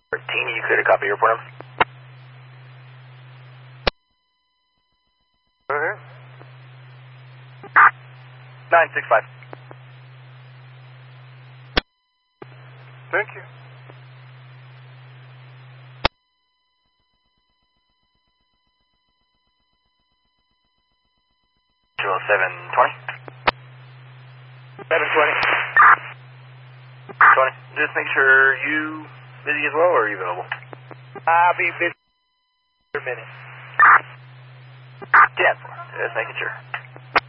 13, you clear to copy your report number? Uh-huh. 965. Thank you. 20720. 720. 20. Just make sure you busy as well, or are you available? I'll be busy for a minute. 10. Just making sure.